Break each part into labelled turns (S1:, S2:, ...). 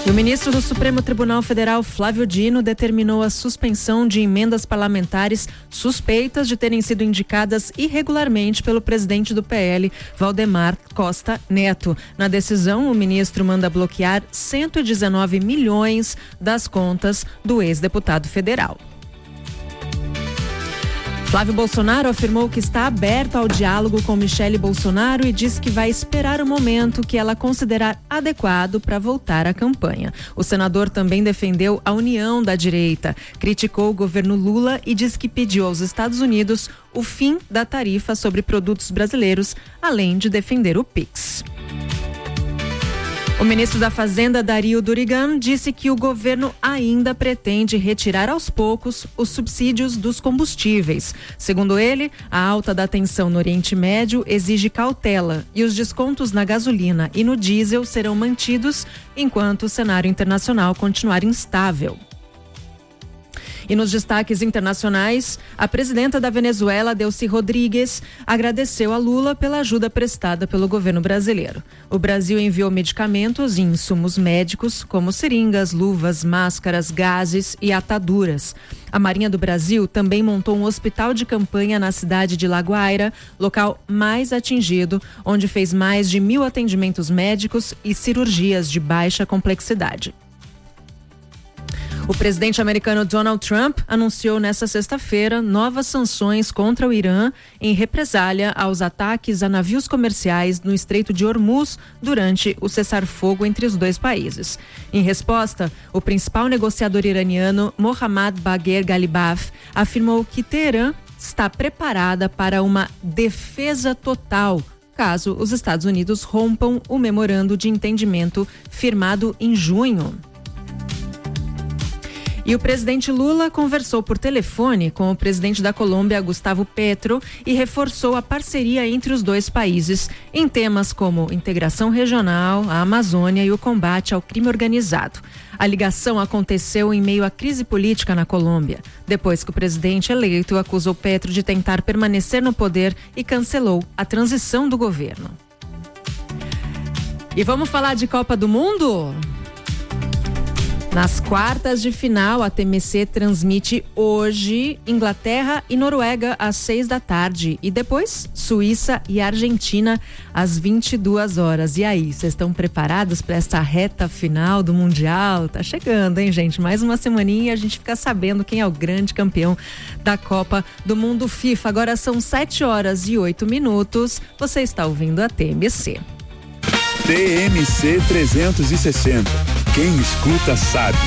S1: E o ministro do Supremo Tribunal Federal, Flávio Dino, determinou a suspensão de emendas parlamentares suspeitas de terem sido indicadas irregularmente pelo presidente do PL, Valdemar Costa Neto. Na decisão, o ministro manda bloquear 119 milhões das contas do ex-deputado federal. Flávio Bolsonaro afirmou que está aberto ao diálogo com Michele Bolsonaro e disse que vai esperar o momento que ela considerar adequado para voltar à campanha. O senador também defendeu a união da direita, criticou o governo Lula e disse que pediu aos Estados Unidos o fim da tarifa sobre produtos brasileiros, além de defender o PIX. O ministro da Fazenda, Dario Durigan, disse que o governo ainda pretende retirar aos poucos os subsídios dos combustíveis. Segundo ele, a alta da tensão no Oriente Médio exige cautela e os descontos na gasolina e no diesel serão mantidos enquanto o cenário internacional continuar instável. E nos destaques internacionais, a presidenta da Venezuela, Delcy Rodrigues, agradeceu a Lula pela ajuda prestada pelo governo brasileiro. O Brasil enviou medicamentos e insumos médicos, como seringas, luvas, máscaras, gases e ataduras. A Marinha do Brasil também montou um hospital de campanha na cidade de La Guaira, local mais atingido, onde fez mais de 1.000 atendimentos médicos e cirurgias de baixa complexidade. O presidente americano Donald Trump anunciou nesta sexta-feira novas sanções contra o Irã em represália aos ataques a navios comerciais no Estreito de Hormuz durante o cessar-fogo entre os dois países. Em resposta, o principal negociador iraniano, Mohammad Bagher Ghalibaf, afirmou que Teherã está preparada para uma defesa total caso os Estados Unidos rompam o memorando de entendimento firmado em junho. E o presidente Lula conversou por telefone com o presidente da Colômbia, Gustavo Petro, e reforçou a parceria entre os dois países em temas como integração regional, a Amazônia e o combate ao crime organizado. A ligação aconteceu em meio à crise política na Colômbia, depois que o presidente eleito acusou Petro de tentar permanecer no poder e cancelou a transição do governo. E vamos falar de Copa do Mundo? Nas quartas de final, a TMC transmite hoje Inglaterra e Noruega às 6 da tarde e depois Suíça e Argentina às 22 horas. E aí, vocês estão preparados para essa reta final do Mundial? Tá chegando, hein, gente? Mais uma semaninha e a gente fica sabendo quem é o grande campeão da Copa do Mundo FIFA. Agora são 7h08. Você está ouvindo a TMC.
S2: TMC 360. Quem escuta sabe.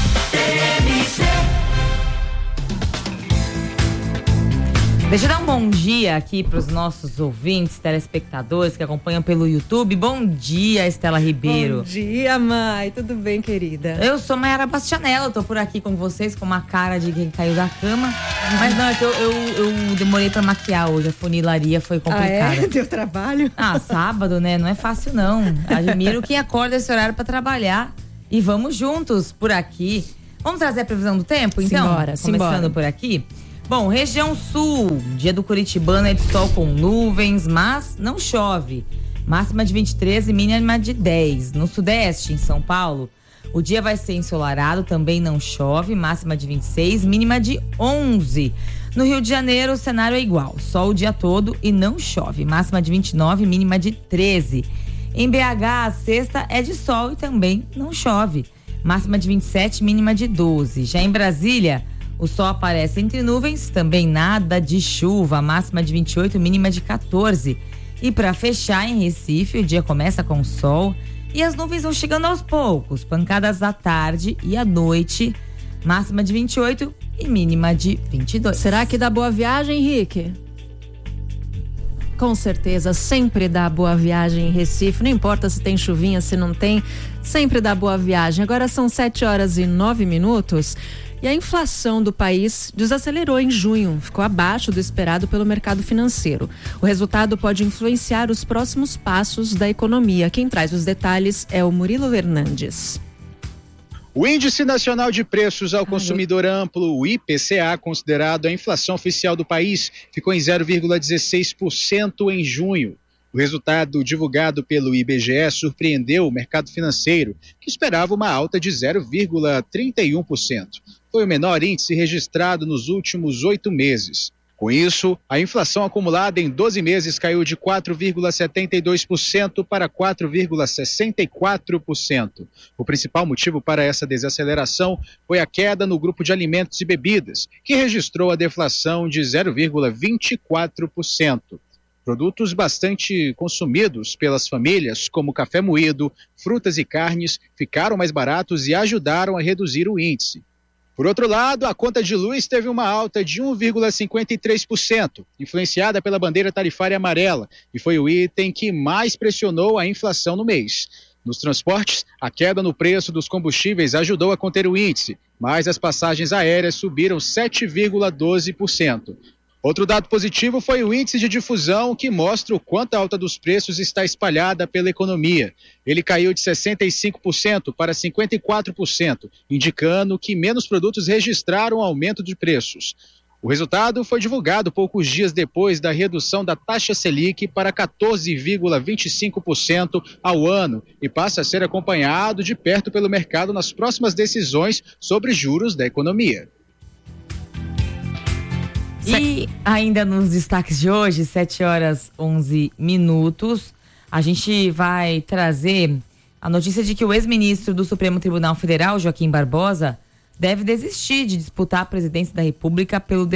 S3: Deixa eu dar um bom dia aqui para os nossos ouvintes, telespectadores que acompanham pelo YouTube. Bom dia, Estela Ribeiro.
S1: Bom dia, Mai. Tudo bem, querida?
S3: Eu sou Mayara Bastianello, tô por aqui com vocês com uma cara de quem caiu da cama. Mas não, é que eu demorei para maquiar hoje, a funilaria foi complicada.
S1: Ah, é? Deu trabalho?
S3: Ah, sábado, né? Não é fácil, não. Admiro quem acorda esse horário para trabalhar. E vamos juntos por aqui. Vamos trazer a previsão do tempo, então? Começando por aqui. Bom, região sul, dia do curitibano é de sol com nuvens, mas não chove. Máxima de 23 e mínima de 10. No sudeste, em São Paulo, o dia vai ser ensolarado, também não chove. Máxima de 26, mínima de 11. No Rio de Janeiro, o cenário é igual. Sol o dia todo e não chove. Máxima de 29, mínima de 13. Em BH, a sexta é de sol e também não chove. Máxima de 27, mínima de 12. Já em Brasília, o sol aparece entre nuvens, também nada de chuva. Máxima de 28, mínima de 14. E para fechar, em Recife, o dia começa com sol e as nuvens vão chegando aos poucos. Pancadas à tarde e à noite. Máxima de 28 e mínima de 22.
S1: Será que dá boa viagem, Henrique? Com certeza, sempre dá boa viagem em Recife, não importa se tem chuvinha, se não tem, sempre dá boa viagem. Agora são 7h09 e a inflação do país desacelerou em junho, ficou abaixo do esperado pelo mercado financeiro. O resultado pode influenciar os próximos passos da economia. Quem traz os detalhes é o Murilo Hernandes.
S4: O Índice Nacional de Preços ao Consumidor Amplo, o IPCA, considerado a inflação oficial do país, ficou em 0,16% em junho. O resultado divulgado pelo IBGE surpreendeu o mercado financeiro, que esperava uma alta de 0,31%. Foi o menor índice registrado nos últimos 8 meses. Com isso, a inflação acumulada em 12 meses caiu de 4,72% para 4,64%. O principal motivo para essa desaceleração foi a queda no grupo de alimentos e bebidas, que registrou a deflação de 0,24%. Produtos bastante consumidos pelas famílias, como café moído, frutas e carnes, ficaram mais baratos e ajudaram a reduzir o índice. Por outro lado, a conta de luz teve uma alta de 1,53%, influenciada pela bandeira tarifária amarela, e foi o item que mais pressionou a inflação no mês. Nos transportes, a queda no preço dos combustíveis ajudou a conter o índice, mas as passagens aéreas subiram 7,12%. Outro dado positivo foi o índice de difusão, que mostra o quanto a alta dos preços está espalhada pela economia. Ele caiu de 65% para 54%, indicando que menos produtos registraram aumento de preços. O resultado foi divulgado poucos dias depois da redução da taxa Selic para 14,25% ao ano e passa a ser acompanhado de perto pelo mercado nas próximas decisões sobre juros da economia.
S3: E ainda nos destaques de hoje, 7h11, a gente vai trazer a notícia de que o ex-ministro do Supremo Tribunal Federal, Joaquim Barbosa, deve desistir de disputar a presidência da República pelo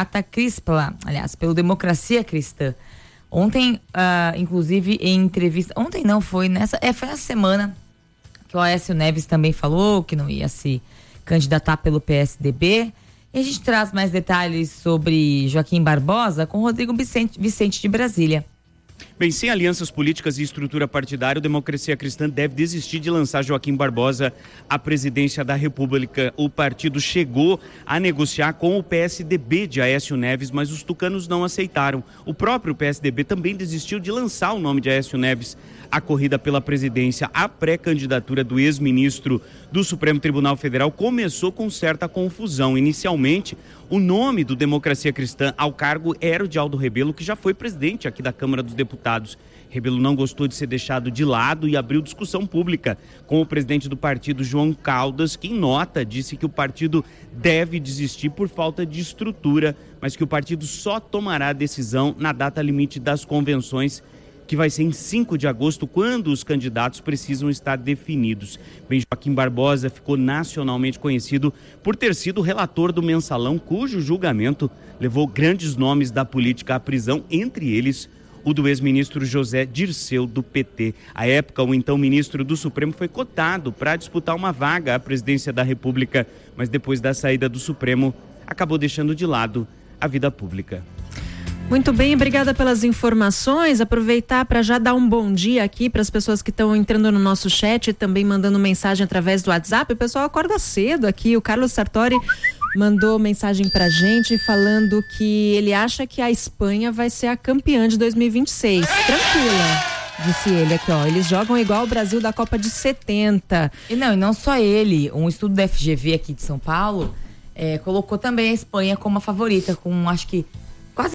S3: pelo Democracia Cristã. Ontem, inclusive, em entrevista, foi nessa semana que o Aécio Neves também falou que não ia se candidatar pelo PSDB. E a gente traz mais detalhes sobre Joaquim Barbosa com Rodrigo Vicente de Brasília.
S5: Bem, sem alianças políticas e estrutura partidária, o Democracia Cristã deve desistir de lançar Joaquim Barbosa à presidência da República. O partido chegou a negociar com o PSDB de Aécio Neves, mas os tucanos não aceitaram. O próprio PSDB também desistiu de lançar o nome de Aécio Neves à corrida pela presidência. A pré-candidatura do ex-ministro do Supremo Tribunal Federal começou com certa confusão. Inicialmente, o nome do Democracia Cristã ao cargo era o de Aldo Rebelo, que já foi presidente aqui da Câmara dos Deputados. Rebelo não gostou de ser deixado de lado e abriu discussão pública com o presidente do partido, João Caldas, que em nota disse que o partido deve desistir por falta de estrutura, mas que o partido só tomará a decisão na data limite das convenções, que vai ser em 5 de agosto, quando os candidatos precisam estar definidos. Bem, Joaquim Barbosa ficou nacionalmente conhecido por ter sido relator do Mensalão, cujo julgamento levou grandes nomes da política à prisão, entre eles o do ex-ministro José Dirceu, do PT. À época, o então ministro do Supremo foi cotado para disputar uma vaga à presidência da República, mas depois da saída do Supremo, acabou deixando de lado a vida pública.
S1: Muito bem, obrigada pelas informações. Aproveitar para já dar um bom dia aqui para as pessoas que estão entrando no nosso chat e também mandando mensagem através do WhatsApp. O pessoal acorda cedo aqui. O Carlos Sartori mandou mensagem pra gente falando que ele acha que a Espanha vai ser a campeã de 2026. Tranquila, disse ele aqui, ó. Eles jogam igual o Brasil da Copa de 70.
S3: E não só ele. Um estudo da FGV aqui de São Paulo colocou também a Espanha como a favorita, com acho que quase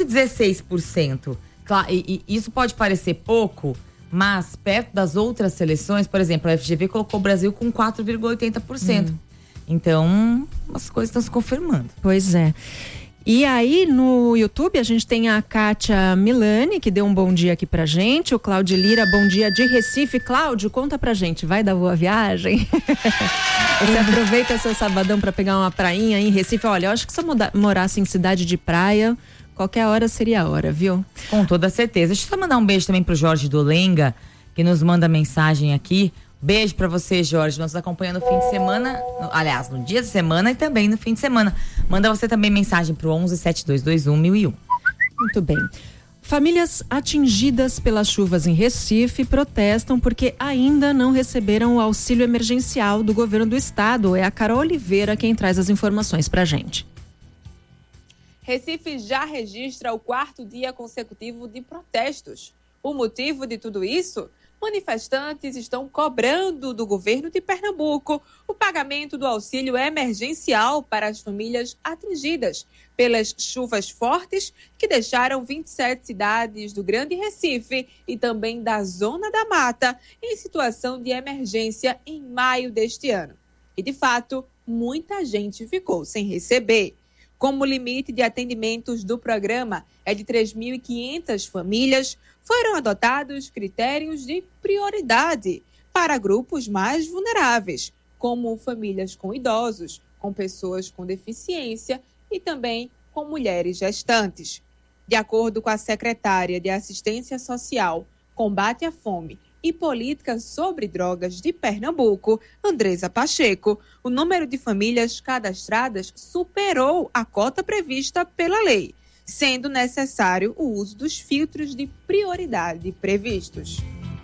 S3: 16%. Claro, e isso pode parecer pouco, mas perto das outras seleções, por exemplo, a FGV colocou o Brasil com 4,80%. Então, as coisas estão se confirmando.
S1: Pois é. E aí, no YouTube, a gente tem a Kátia Milani, que deu um bom dia aqui pra gente. O Cláudio Lira, bom dia de Recife. Cláudio, conta pra gente, vai dar boa viagem? Você aproveita seu sabadão pra pegar uma prainha aí em Recife? Olha, eu acho que se eu morasse em cidade de praia, qualquer hora seria a hora, viu?
S3: Com toda certeza. Deixa eu só mandar um beijo também pro Jorge Dolenga, que nos manda mensagem aqui. Beijo pra você, Jorge. Nos acompanha no fim de semana, aliás, no dia de semana e também no fim de semana. Manda você também mensagem pro 11 7221 1001.
S1: Muito bem. Famílias atingidas pelas chuvas em Recife protestam porque ainda não receberam o auxílio emergencial do governo do estado. É a Carol Oliveira quem traz as informações pra gente.
S6: Recife já registra o 4º dia consecutivo de protestos. O motivo de tudo isso? manifestantes estão cobrando do governo de Pernambuco o pagamento do auxílio emergencial para as famílias atingidas pelas chuvas fortes que deixaram 27 cidades do Grande Recife e também da Zona da Mata em situação de emergência em maio deste ano. E, de fato, muita gente ficou sem receber. Como o limite de atendimentos do programa é de 3.500 famílias, foram adotados critérios de prioridade para grupos mais vulneráveis, como famílias com idosos, com pessoas com deficiência e também com mulheres gestantes. De acordo com a secretária de Assistência Social, Combate à Fome e Política sobre Drogas de Pernambuco, Andresa Pacheco, o número de famílias cadastradas superou a cota prevista pela lei, sendo necessário o uso dos filtros de prioridade previstos.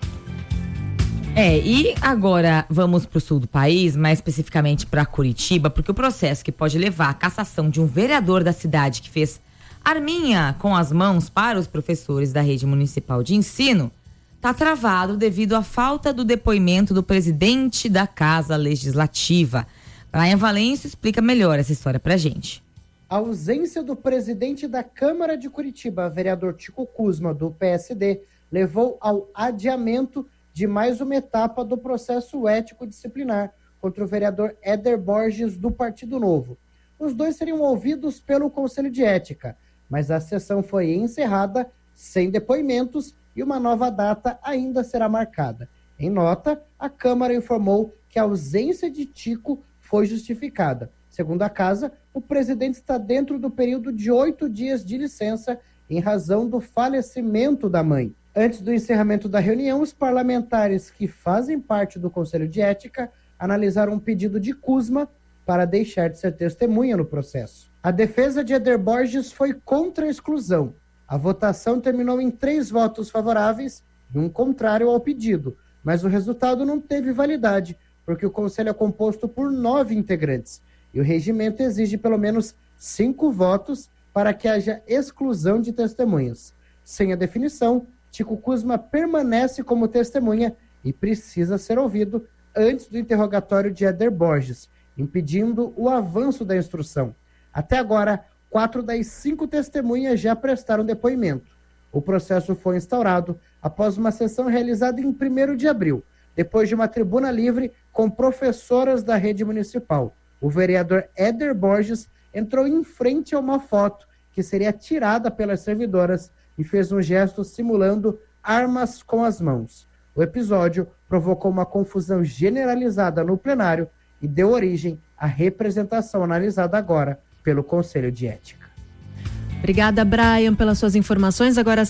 S3: E agora vamos para o sul do país, mais especificamente para Curitiba, porque o processo que pode levar à cassação de um vereador da cidade que fez arminha com as mãos para os professores da rede municipal de ensino está travado devido à falta do depoimento do presidente da Casa Legislativa. Brian Valêncio explica melhor essa história para a gente.
S7: A ausência do presidente da Câmara de Curitiba, vereador Tico Kuzma, do PSD, levou ao adiamento de mais uma etapa do processo ético disciplinar contra o vereador Éder Borges, do Partido Novo. Os dois seriam ouvidos pelo Conselho de Ética, mas a sessão foi encerrada sem depoimentos e uma nova data ainda será marcada. Em nota, a Câmara informou que a ausência de Tico foi justificada. Segundo a Casa, o presidente está dentro do período de 8 dias de licença em razão do falecimento da mãe. Antes do encerramento da reunião, os parlamentares que fazem parte do Conselho de Ética analisaram um pedido de Kuzma para deixar de ser testemunha no processo. A defesa de Éder Borges foi contra a exclusão. A votação terminou em 3 votos favoráveis e um contrário ao pedido, mas o resultado não teve validade, porque o Conselho é composto por 9 integrantes e o regimento exige pelo menos 5 votos para que haja exclusão de testemunhas. Sem a definição, Tico Kuzma permanece como testemunha e precisa ser ouvido antes do interrogatório de Éder Borges, impedindo o avanço da instrução. Até agora, 4 das 5 testemunhas já prestaram depoimento. O processo foi instaurado após uma sessão realizada em 1º de abril, depois de uma tribuna livre com professoras da rede municipal. O vereador Éder Borges entrou em frente a uma foto que seria tirada pelas servidoras e fez um gesto simulando armas com as mãos. O episódio provocou uma confusão generalizada no plenário e deu origem à representação analisada agora pelo Conselho de Ética.
S1: Obrigada, Brian, pelas suas informações. Agora às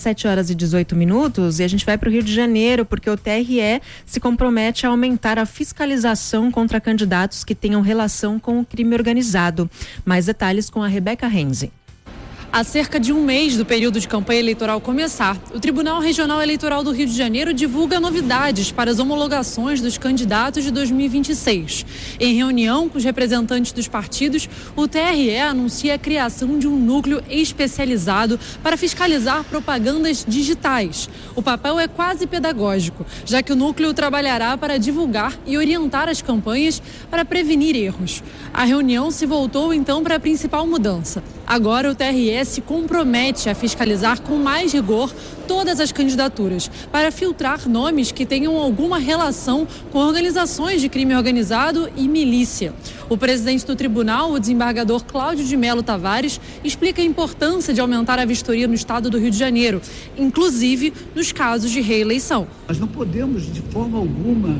S1: 7h18 e a gente vai para o Rio de Janeiro, porque o TRE se compromete a aumentar a fiscalização contra candidatos que tenham relação com o crime organizado. Mais detalhes com a Rebeca Renzi.
S8: Há cerca de um mês do período de campanha eleitoral começar, o Tribunal Regional Eleitoral do Rio de Janeiro divulga novidades para as homologações dos candidatos de 2026. Em reunião com os representantes dos partidos, o TRE anuncia a criação de um núcleo especializado para fiscalizar propagandas digitais. O papel é quase pedagógico, já que o núcleo trabalhará para divulgar e orientar as campanhas para prevenir erros. A reunião se voltou então para a principal mudança. Agora o TRE se compromete a fiscalizar com mais rigor todas as candidaturas, para filtrar nomes que tenham alguma relação com organizações de crime organizado e milícia. O presidente do tribunal, o desembargador Cláudio de Melo Tavares, explica a importância de aumentar a vistoria no estado do Rio de Janeiro, inclusive nos casos de reeleição.
S9: Nós não podemos, de forma alguma,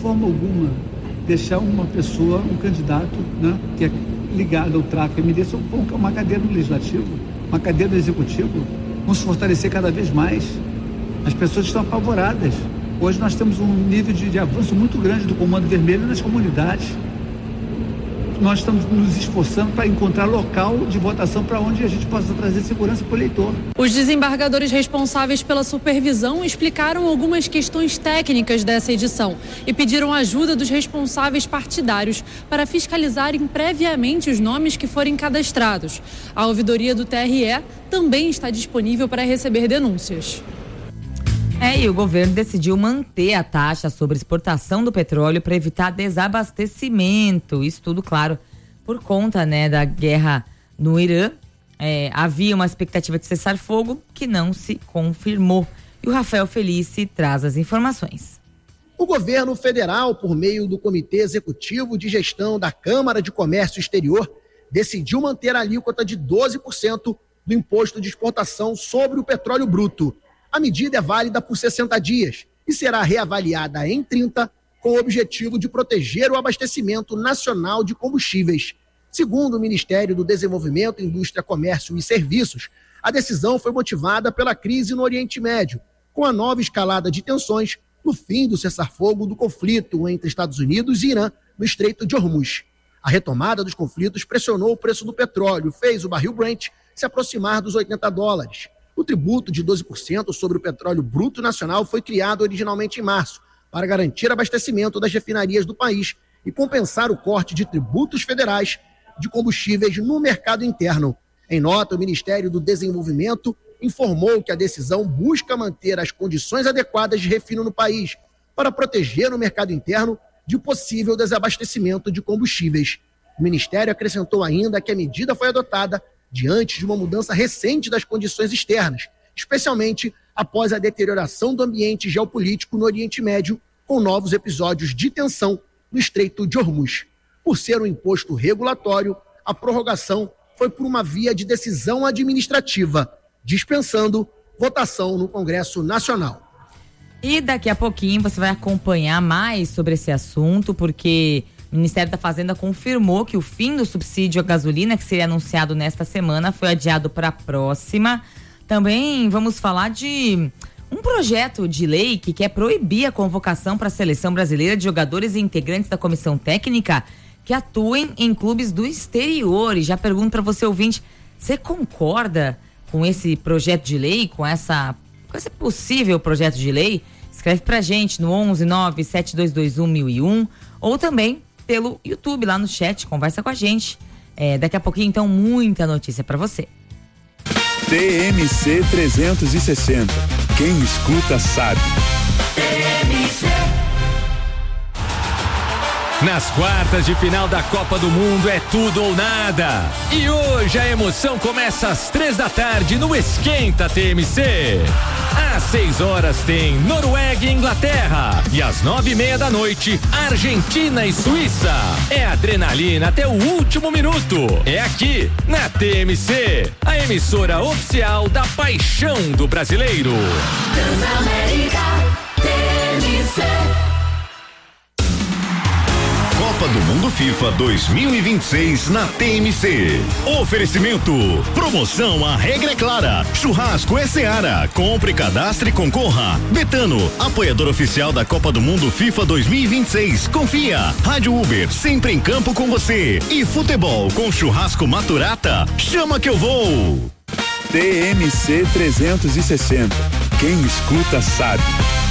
S9: deixar uma pessoa, um candidato, né, que é ligado ao tráfico e milícia, uma cadeira no legislativo, uma cadeira no executivo. Vamos se fortalecer cada vez mais. As pessoas estão apavoradas. Hoje nós temos um nível de avanço muito grande do Comando Vermelho nas comunidades. Nós estamos nos esforçando para encontrar local de votação para onde a gente possa trazer segurança para o eleitor.
S8: Os desembargadores responsáveis pela supervisão explicaram algumas questões técnicas dessa edição e pediram ajuda dos responsáveis partidários para fiscalizarem previamente os nomes que forem cadastrados. A ouvidoria do TRE também está disponível para receber denúncias.
S3: E o governo decidiu manter a taxa sobre exportação do petróleo para evitar desabastecimento. Isso tudo, claro, por conta, da guerra no Irã. Havia uma expectativa de cessar-fogo que não se confirmou. E o Rafael Felice traz as informações.
S10: O governo federal, por meio do Comitê Executivo de Gestão da Câmara de Comércio Exterior, decidiu manter a alíquota de 12% do imposto de exportação sobre o petróleo bruto. A medida é válida por 60 dias e será reavaliada em 30, com o objetivo de proteger o abastecimento nacional de combustíveis. Segundo o Ministério do Desenvolvimento, Indústria, Comércio e Serviços, a decisão foi motivada pela crise no Oriente Médio, com a nova escalada de tensões no fim do cessar-fogo do conflito entre Estados Unidos e Irã no Estreito de Hormuz. A retomada dos conflitos pressionou o preço do petróleo, fez o barril Brent se aproximar dos $80. O tributo de 12% sobre o petróleo bruto nacional foi criado originalmente em março para garantir abastecimento das refinarias do país e compensar o corte de tributos federais de combustíveis no mercado interno. Em nota, o Ministério do Desenvolvimento informou que a decisão busca manter as condições adequadas de refino no país para proteger o mercado interno de possível desabastecimento de combustíveis. O Ministério acrescentou ainda que a medida foi adotada diante de uma mudança recente das condições externas, especialmente após a deterioração do ambiente geopolítico no Oriente Médio, com novos episódios de tensão no Estreito de Hormuz. Por ser um imposto regulatório, a prorrogação foi por uma via de decisão administrativa, dispensando votação no Congresso Nacional.
S3: E daqui a pouquinho você vai acompanhar mais sobre esse assunto, porque o Ministério da Fazenda confirmou que o fim do subsídio à gasolina, que seria anunciado nesta semana, foi adiado para a próxima. Também vamos falar de um projeto de lei que quer proibir a convocação para a seleção brasileira de jogadores e integrantes da comissão técnica que atuem em clubes do exterior. E já pergunto para você, ouvinte, você concorda com esse projeto de lei, com esse possível projeto de lei? Escreve pra gente no 11972211001 ou também pelo YouTube, lá no chat, conversa com a gente. Daqui a pouquinho, então, muita notícia pra você.
S2: TMC 360. Quem escuta sabe.
S11: Nas quartas de final da Copa do Mundo é tudo ou nada. E hoje a emoção começa às 15h no Esquenta TMC. Às 6h tem Noruega e Inglaterra. E às 9h30 Argentina e Suíça. É adrenalina até o último minuto. É aqui, na TMC, a emissora oficial da paixão do brasileiro.
S12: Transamérica TMC.
S13: Copa do Mundo FIFA 2026 na TMC. Oferecimento. Promoção A Regra é Clara. Churrasco é Seara. Compre, cadastre e concorra. Betano, apoiador oficial da Copa do Mundo FIFA 2026. Confia. Rádio Uber, sempre em campo com você. E futebol com churrasco Maturata. Chama que eu vou.
S2: TMC 360. Quem escuta sabe.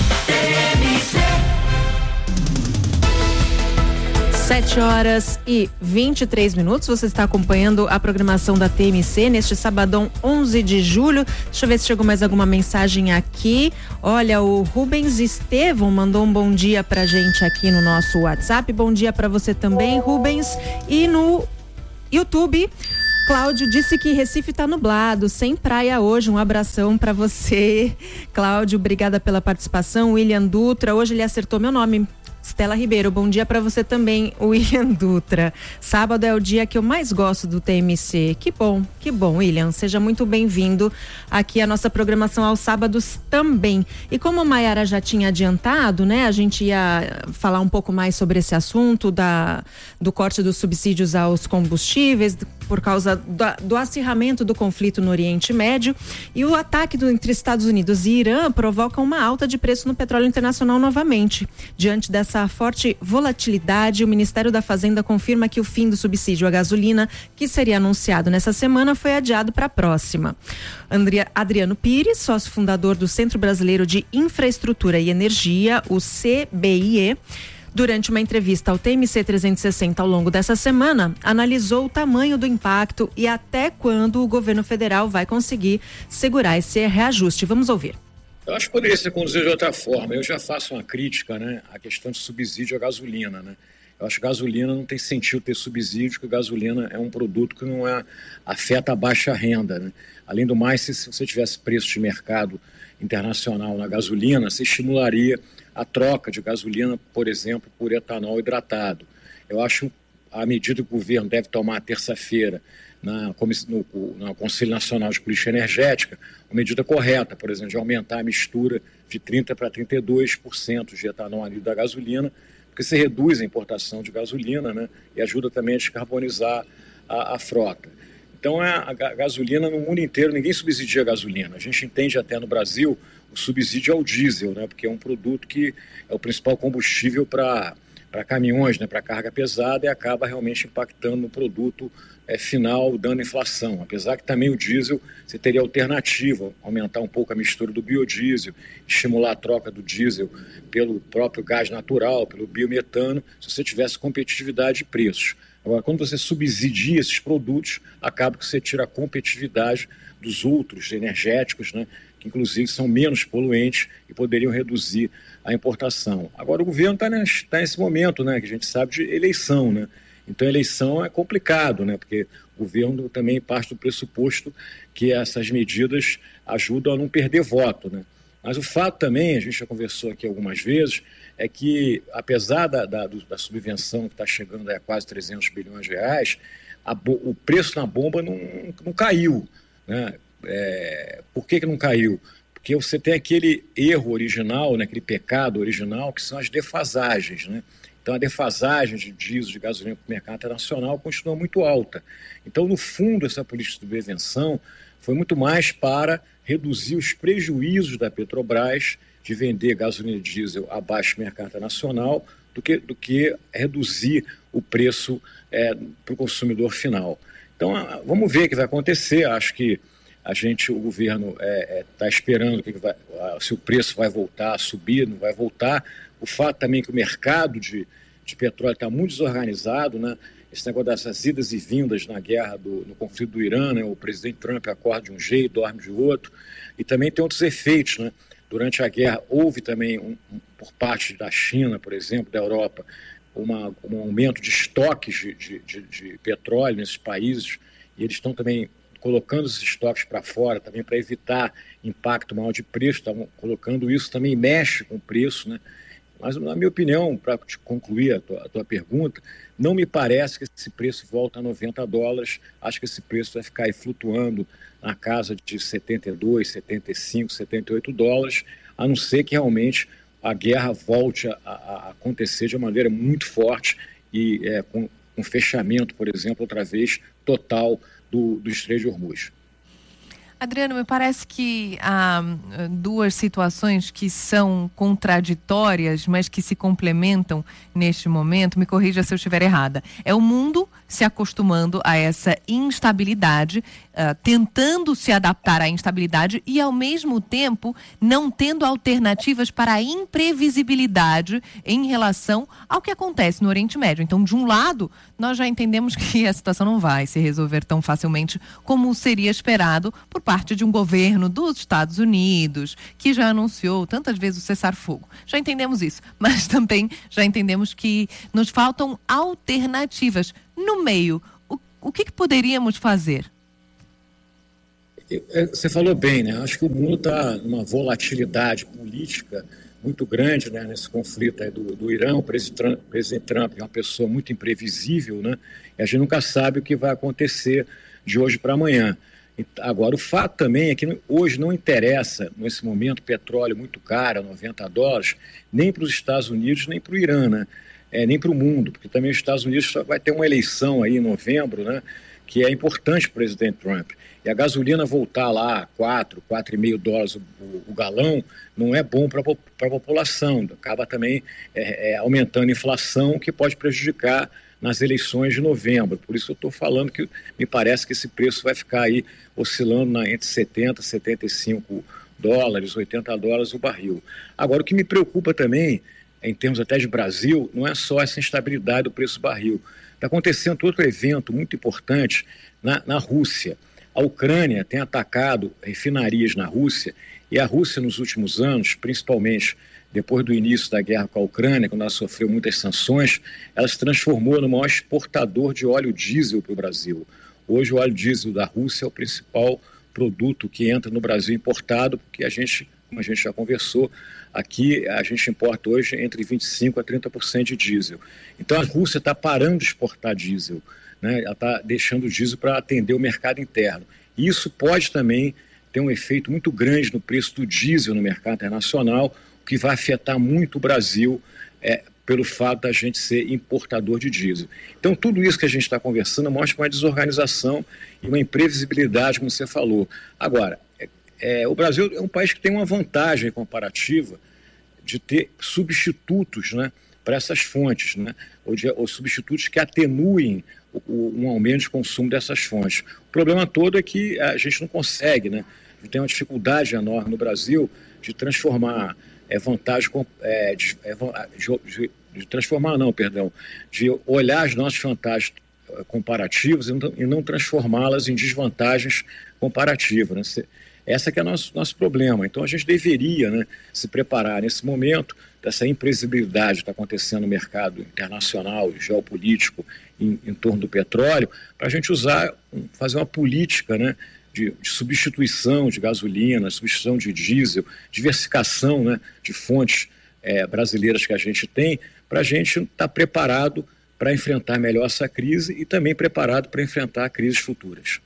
S1: 7h23. Você está acompanhando a programação da TMC neste sabadão 11 de julho. Deixa eu ver se chegou mais alguma mensagem aqui. Olha, o Rubens Estevão mandou um bom dia pra gente aqui no nosso WhatsApp. Bom dia pra você também, Rubens. E no YouTube, Cláudio disse que Recife tá nublado, sem praia hoje. Um abração pra você, Cláudio. Obrigada pela participação. William Dutra, hoje ele acertou meu nome. Stella Ribeiro, bom dia pra você também, William Dutra. Sábado é o dia que eu mais gosto do TMC. Que bom, William. Seja muito bem-vindo aqui à nossa programação aos sábados também. E como a Maiara já tinha adiantado, né? A gente ia falar um pouco mais sobre esse assunto do corte dos subsídios aos combustíveis por causa do acirramento do conflito no Oriente Médio, e o ataque entre Estados Unidos e Irã provoca uma alta de preço no petróleo internacional novamente. Diante dessa forte volatilidade, o Ministério da Fazenda confirma que o fim do subsídio à gasolina, que seria anunciado nessa semana, foi adiado para a próxima. Adriano Pires, sócio fundador do Centro Brasileiro de Infraestrutura e Energia, o CBIE, durante uma entrevista ao TMC 360 ao longo dessa semana, analisou o tamanho do impacto e até quando o governo federal vai conseguir segurar esse reajuste. Vamos ouvir.
S14: Eu acho que poderia ser conduzido de outra forma. Eu já faço uma crítica, né, à questão de subsídio à gasolina, né? Eu acho que gasolina não tem sentido ter subsídio, porque gasolina é um produto que não afeta a baixa renda, né? Além do mais, se você tivesse preço de mercado internacional na gasolina, você estimularia a troca de gasolina, por exemplo, por etanol hidratado. Eu acho a medida que o governo deve tomar terça-feira no Conselho Nacional de Política Energética, uma medida correta, por exemplo, de aumentar a mistura de 30% para 32% de etanol anidro da gasolina, porque você reduz a importação de gasolina, né, e ajuda também a descarbonizar a frota. Então, a gasolina no mundo inteiro, ninguém subsidia a gasolina. A gente entende até no Brasil o subsídio ao diesel, né, porque é um produto que é o principal combustível para caminhões, né, para carga pesada, e acaba realmente impactando no produto final, dando inflação. Apesar que também o diesel, você teria alternativa, aumentar um pouco a mistura do biodiesel, estimular a troca do diesel pelo próprio gás natural, pelo biometano, se você tivesse competitividade de preços. Agora, quando você subsidia esses produtos, acaba que você tira a competitividade dos outros energéticos, né, que inclusive são menos poluentes e poderiam reduzir a importação. Agora, o governo está nesse momento, né, que a gente sabe, de eleição, né? Então, a eleição é complicado, né, porque o governo também parte do pressuposto que essas medidas ajudam a não perder voto, né? Mas o fato também, a gente já conversou aqui algumas vezes, é que, apesar da subvenção que está chegando a quase 300 bilhões de reais, o preço na bomba não caiu, né? Por que não caiu? Porque você tem aquele erro original, né, aquele pecado original, que são as defasagens, né? Então, a defasagem de diesel, de gasolina para o mercado internacional continua muito alta. Então, no fundo, essa política de prevenção foi muito mais para reduzir os prejuízos da Petrobras de vender gasolina e diesel abaixo do mercado internacional do que reduzir o preço para o consumidor final. Então, vamos ver o que vai acontecer. Acho que o governo está esperando se o preço vai voltar a subir, não vai voltar. O fato também que o mercado de petróleo está muito desorganizado, né? Esse negócio dessas idas e vindas na guerra, no conflito do Irã, né? O presidente Trump acorda de um jeito, dorme de outro, e também tem outros efeitos, né? Durante a guerra houve também, por parte da China, por exemplo, da Europa, um aumento de estoques de petróleo nesses países, e eles estão também colocando esses estoques para fora, também para evitar impacto maior de preço, estavam colocando isso, também mexe com o preço, né? Mas, na minha opinião, para te concluir a tua pergunta, não me parece que esse preço volta a $90. Acho que esse preço vai ficar aí flutuando na casa de 72, 75, 78 dólares, a não ser que realmente a guerra volte a acontecer de uma maneira muito forte e com fechamento, por exemplo, outra vez, total do Estreito de Hormuz.
S15: Adriano, me parece que há duas situações que são contraditórias, mas que se complementam neste momento. Me corrija se eu estiver errada. É o mundo se acostumando a essa instabilidade, tentando se adaptar à instabilidade e, ao mesmo tempo, não tendo alternativas para a imprevisibilidade em relação ao que acontece no Oriente Médio. Então, de um lado, nós já entendemos que a situação não vai se resolver tão facilmente como seria esperado por parte de um governo dos Estados Unidos, que já anunciou tantas vezes o cessar-fogo. Já entendemos isso, mas também já entendemos que nos faltam alternativas. No meio, o que poderíamos fazer?
S14: Você falou bem, né? Acho que o mundo está numa volatilidade política muito grande, né, nesse conflito aí do Irã. O presidente Trump é uma pessoa muito imprevisível, né? E a gente nunca sabe o que vai acontecer de hoje para amanhã. Agora, o fato também é que hoje não interessa, nesse momento, petróleo muito caro, $90, nem para os Estados Unidos, nem para o Irã, né? Nem para o mundo, porque também os Estados Unidos vai ter uma eleição aí em novembro, né, que é importante para o presidente Trump. E a gasolina voltar lá a $4,5 o galão não é bom para a população. Acaba também aumentando a inflação, que pode prejudicar nas eleições de novembro. Por isso eu estou falando que me parece que esse preço vai ficar aí oscilando entre 70 e 75 dólares, $80 o barril. Agora, o que me preocupa também, em termos até de Brasil, não é só essa instabilidade do preço do barril. Está acontecendo outro evento muito importante na Rússia. A Ucrânia tem atacado refinarias na Rússia E a Rússia, nos últimos anos, principalmente depois do início da guerra com a Ucrânia, quando ela sofreu muitas sanções, ela se transformou no maior exportador de óleo diesel para o Brasil. Hoje o óleo diesel da Rússia é o principal produto que entra no Brasil importado, porque como a gente já conversou, aqui a gente importa hoje entre 25% a 30% de diesel. Então a Rússia está parando de exportar diesel, né? Ela está deixando o diesel para atender o mercado interno. E isso pode também ter um efeito muito grande no preço do diesel no mercado internacional, o que vai afetar muito o Brasil pelo fato da gente ser importador de diesel. Então tudo isso que a gente está conversando mostra uma desorganização e uma imprevisibilidade, como você falou. Agora, o Brasil é um país que tem uma vantagem comparativa de ter substitutos, né, para essas fontes, né, ou substitutos que atenuem um aumento de consumo dessas fontes. O problema todo é que a gente não consegue, né, tem uma dificuldade enorme no Brasil de transformar de olhar as nossas vantagens comparativas e não transformá-las em desvantagens comparativas, né? Essa que é o nosso problema. Então a gente deveria, né, se preparar nesse momento dessa imprevisibilidade que está acontecendo no mercado internacional, geopolítico, em torno do petróleo, para a gente fazer uma política, né, de substituição de gasolina, substituição de diesel, diversificação, né, de fontes brasileiras que a gente tem, para a gente estar preparado para enfrentar melhor essa crise e também preparado para enfrentar crises futuras.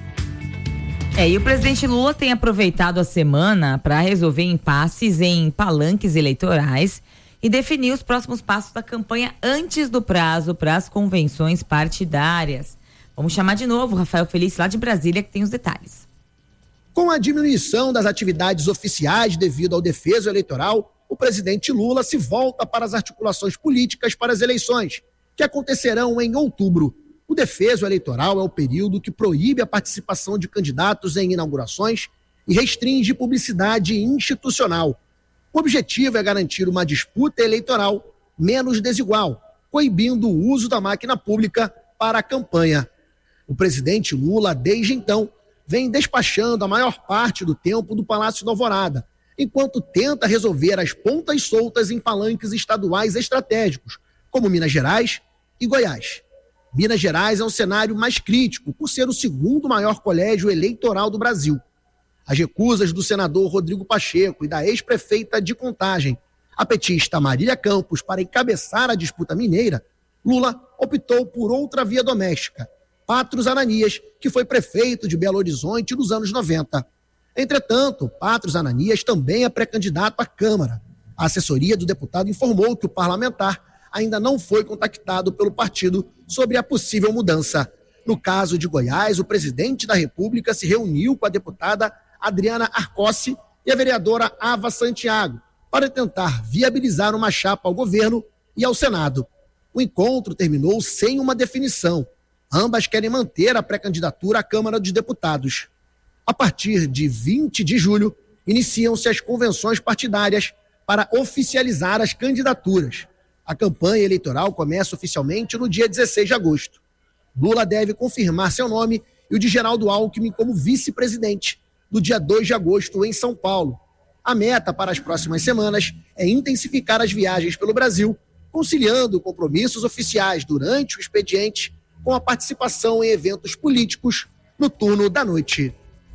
S3: E o presidente Lula tem aproveitado a semana para resolver impasses em palanques eleitorais e definir os próximos passos da campanha antes do prazo para as convenções partidárias. Vamos chamar de novo o Rafael Felício, lá de Brasília, que tem os detalhes.
S10: Com a diminuição das atividades oficiais devido ao defeso eleitoral, o presidente Lula se volta para as articulações políticas para as eleições, que acontecerão em outubro. O defeso eleitoral é o período que proíbe a participação de candidatos em inaugurações e restringe publicidade institucional. O objetivo é garantir uma disputa eleitoral menos desigual, coibindo o uso da máquina pública para a campanha. O presidente Lula, desde então, vem despachando a maior parte do tempo do Palácio da Alvorada, enquanto tenta resolver as pontas soltas em palanques estaduais estratégicos, como Minas Gerais e Goiás. Minas Gerais é um cenário mais crítico, por ser o segundo maior colégio eleitoral do Brasil. As recusas do senador Rodrigo Pacheco e da ex-prefeita de Contagem, a petista Marília Campos, para encabeçar a disputa mineira, Lula optou por outra via doméstica, Patros Ananias, que foi prefeito de Belo Horizonte nos anos 90. Entretanto, Patros Ananias também é pré-candidato à Câmara. A assessoria do deputado informou que o parlamentar ainda não foi contactado pelo partido sobre a possível mudança. No caso de Goiás, o presidente da República se reuniu com a deputada Adriana Arcossi e a vereadora Ava Santiago para tentar viabilizar uma chapa ao governo e ao Senado. O encontro terminou sem uma definição. Ambas querem manter a pré-candidatura à Câmara dos Deputados. A partir de 20 de julho, iniciam-se as convenções partidárias para oficializar as candidaturas. A campanha eleitoral começa oficialmente no dia 16 de agosto. Lula deve confirmar seu nome e o de Geraldo Alckmin como vice-presidente no dia 2 de agosto em São Paulo. A meta para as próximas semanas é intensificar as viagens pelo Brasil, conciliando compromissos oficiais durante o expediente com a participação em eventos políticos no turno da noite.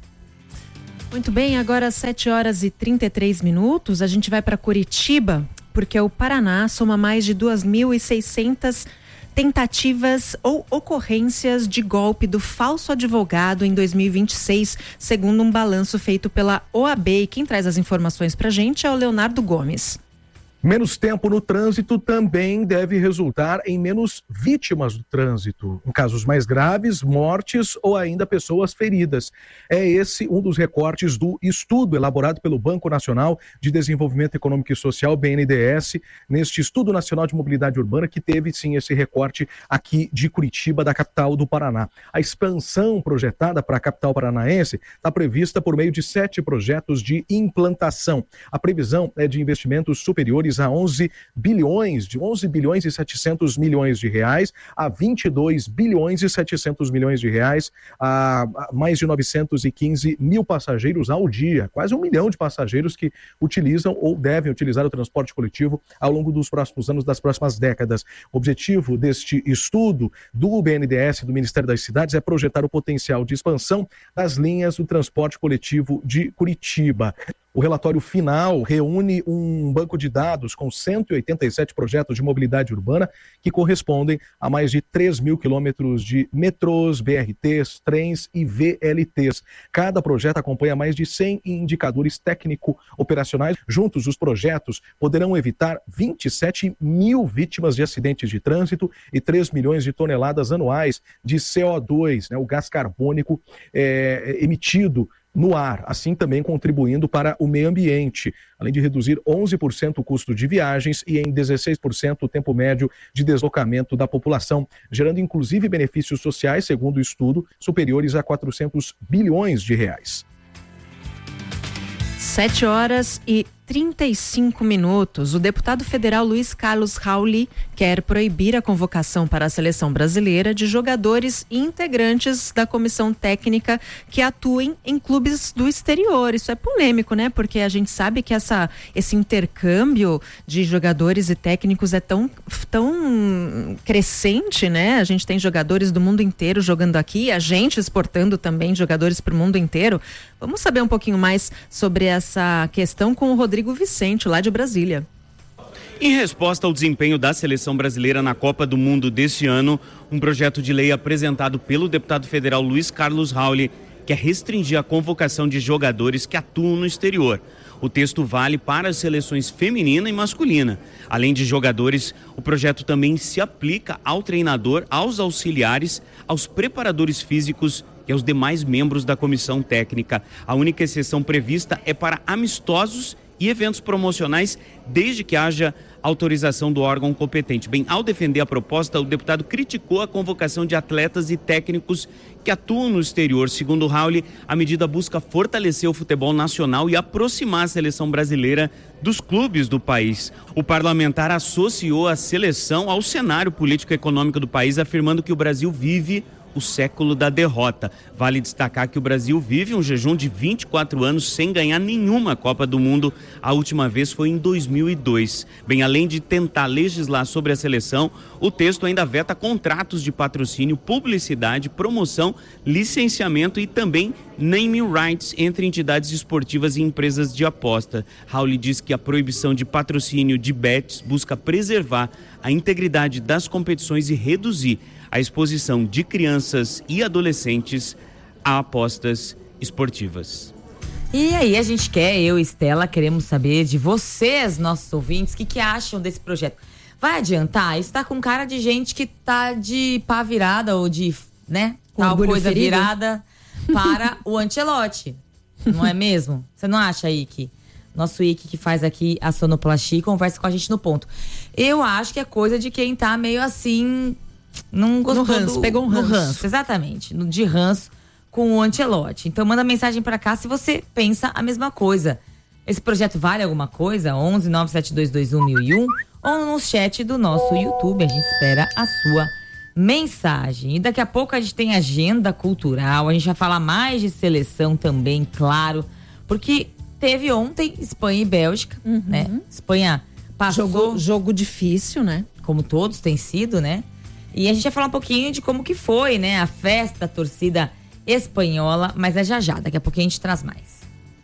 S1: Muito bem, agora às 7h33, a gente vai para Curitiba, porque o Paraná soma mais de 2.600 tentativas ou ocorrências de golpe do falso advogado em 2026, segundo um balanço feito pela OAB. E quem traz as informações para a gente é o Leonardo Gomes.
S16: Menos tempo no trânsito também deve resultar em menos vítimas do trânsito. Em casos mais graves, mortes ou ainda pessoas feridas. É esse um dos recortes do estudo elaborado pelo Banco Nacional de Desenvolvimento Econômico e Social, BNDES, neste Estudo Nacional de Mobilidade Urbana, que teve sim esse recorte aqui de Curitiba, da capital do Paraná. A expansão projetada para a capital paranaense está prevista por meio de 7 projetos de implantação. A previsão é de investimentos superiores milhões a 11 bilhões e 700 milhões de reais, a 22 bilhões e 700 milhões de reais, a mais de 915 mil passageiros ao dia, quase 1 milhão de passageiros que utilizam ou devem utilizar o transporte coletivo ao longo dos próximos anos, das próximas décadas. O objetivo deste estudo do BNDES, do Ministério das Cidades, é projetar o potencial de expansão das linhas do transporte coletivo de Curitiba. O relatório final reúne um banco de dados com 187 projetos de mobilidade urbana que correspondem a mais de 3 mil quilômetros de metrôs, BRTs, trens e VLTs. Cada projeto acompanha mais de 100 indicadores técnico-operacionais. Juntos, os projetos poderão evitar 27 mil vítimas de acidentes de trânsito e 3 milhões de toneladas anuais de CO2, o gás carbônico emitido no ar, assim também contribuindo para o meio ambiente, além de reduzir 11% o custo de viagens e em 16% o tempo médio de deslocamento da população, gerando inclusive benefícios sociais, segundo o estudo, superiores a 400 bilhões de reais.
S1: 7h35. O deputado federal Luiz Carlos Rauli quer proibir a convocação para a seleção brasileira de jogadores e integrantes da comissão técnica que atuem em clubes do exterior. Isso é polêmico, né? Porque a gente sabe que esse intercâmbio de jogadores e técnicos é tão crescente, né? A gente tem jogadores do mundo inteiro jogando aqui, a gente exportando também jogadores para o mundo inteiro. Vamos saber um pouquinho mais sobre essa questão com o Rodrigo Vicente, lá de Brasília.
S5: Em resposta ao desempenho da seleção brasileira na Copa do Mundo deste ano, um projeto de lei apresentado pelo deputado federal Luiz Carlos Rauli quer restringir a convocação de jogadores que atuam no exterior. O texto vale para as seleções feminina e masculina. Além de jogadores, o projeto também se aplica ao treinador, aos auxiliares, aos preparadores físicos e aos demais membros da comissão técnica. A única exceção prevista é para amistosos e eventos promocionais, desde que haja autorização do órgão competente. Bem, ao defender a proposta, o deputado criticou a convocação de atletas e técnicos que atuam no exterior. Segundo Rauli, a medida busca fortalecer o futebol nacional e aproximar a seleção brasileira dos clubes do país. O parlamentar associou a seleção ao cenário político-econômico do país, afirmando que o Brasil vive o século da derrota. Vale destacar que o Brasil vive um jejum de 24 anos sem ganhar nenhuma Copa do Mundo. A última vez foi em 2002. Bem, além de tentar legislar sobre a seleção, o texto ainda veta contratos de patrocínio, publicidade, promoção, licenciamento e também naming rights entre entidades esportivas e empresas de aposta. Rauli diz que a proibição de patrocínio de bets busca preservar a integridade das competições e reduzir a exposição de crianças e adolescentes a apostas esportivas.
S3: E aí a gente eu e Estela, queremos saber de vocês, nossos ouvintes, o que acham desse projeto. Vai adiantar? Isso tá com cara de gente que tá de pá virada ou de, tal coisa ferido. Virada para o Ancelotti. Não é mesmo? Você não acha, Ike? Nosso Ike que faz aqui a sonoplastia e conversa com a gente no ponto. Eu acho que é coisa de quem tá meio assim... Não gostou
S1: no ranço, pegou um ranço.
S3: No ranço, exatamente. De ranço com o Ancelotti. Então manda mensagem pra cá se você pensa a mesma coisa. Esse projeto vale alguma coisa? 11 97221 1001 ou no chat do nosso YouTube. A gente espera a sua mensagem. E daqui a pouco a gente tem agenda cultural. A gente vai falar mais de seleção também, claro. Porque teve ontem Espanha e Bélgica, né? Espanha passou...
S1: Jogo difícil, né?
S3: Como todos têm sido, né? E a gente vai falar um pouquinho de como que foi, né? A festa da torcida espanhola, mas é já. Daqui a pouquinho a gente traz mais.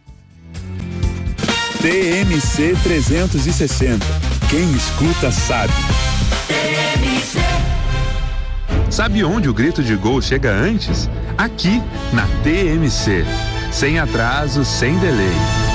S2: TMC 360. Quem escuta sabe.
S12: TMC.
S17: Sabe onde o grito de gol chega antes? Aqui, na TMC. Sem atraso, sem delay.